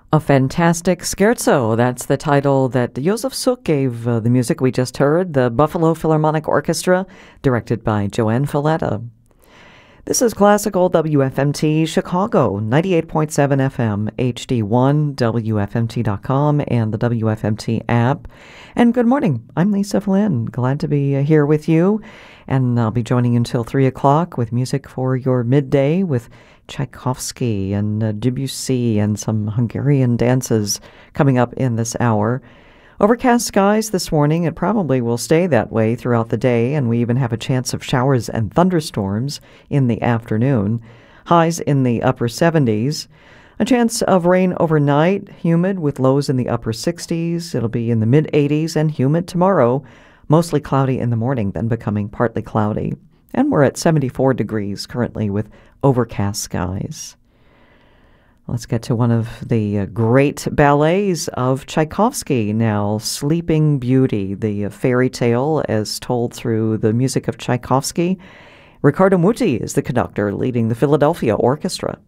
A fantastic scherzo. That's the title that Josef Suk gave the music we just heard, the Buffalo Philharmonic Orchestra, directed by Joanne Falletta. This is Classical WFMT Chicago, 98.7 FM, HD1, WFMT.com, and the WFMT app. And good morning. I'm Lisa Flynn. Glad to be here with you. And I'll be joining you until 3 o'clock with music for your midday with Tchaikovsky and Debussy and some Hungarian dances coming up in this hour. Overcast skies this morning. It probably will stay that way throughout the day, and we even have a chance of showers and thunderstorms in the afternoon. Highs in the upper 70s. A chance of rain overnight, humid with lows in the upper 60s. It'll be in the mid-80s and humid tomorrow. Mostly cloudy in the morning, then becoming partly cloudy. And we're at 74 degrees currently with overcast skies. Let's get to one of the great ballets of Tchaikovsky now, Sleeping Beauty, the fairy tale as told through the music of Tchaikovsky. Riccardo Muti is the conductor leading the Philadelphia Orchestra.